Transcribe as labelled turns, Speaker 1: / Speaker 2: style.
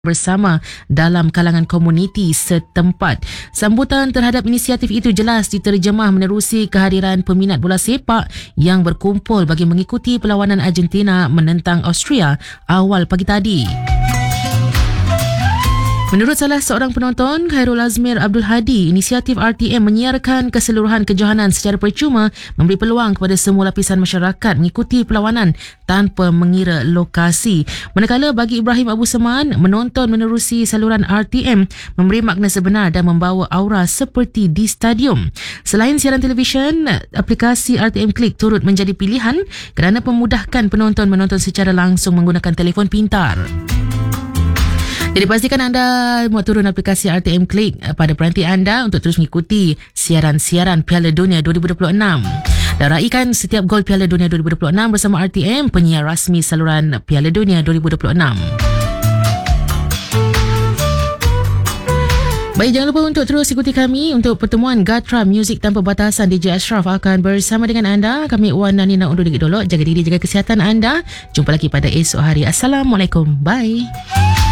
Speaker 1: bersama dalam kalangan komuniti setempat. Sambutan terhadap inisiatif itu jelas diterjemah menerusi kehadiran peminat bola sepak yang berkumpul bagi mengikuti perlawanan Argentina menentang Austria awal pagi tadi. Menurut salah seorang penonton, Khairul Azmir Abdul Hadi, inisiatif RTM menyiarkan keseluruhan kejohanan secara percuma memberi peluang kepada semua lapisan masyarakat mengikuti perlawanan tanpa mengira lokasi. Manakala bagi Ibrahim Abu Seman, menonton menerusi saluran RTM memberi makna sebenar dan membawa aura seperti di stadium. Selain siaran televisyen, aplikasi RTM Click turut menjadi pilihan kerana memudahkan penonton menonton secara langsung menggunakan telefon pintar. Jadi pastikan anda muat turun aplikasi RTM Click pada peranti anda untuk terus mengikuti siaran-siaran Piala Dunia 2026. Dan raikan setiap gol Piala Dunia 2026 bersama RTM, penyiar rasmi saluran Piala Dunia 2026. Baik, jangan lupa untuk terus ikuti kami untuk pertemuan Gatra Muzik Tanpa Batasan. DJ Ashraf akan bersama dengan anda. Kami Wan dan Nina undur diri dulu. Jaga diri, jaga kesihatan anda. Jumpa lagi pada esok hari. Assalamualaikum. Bye.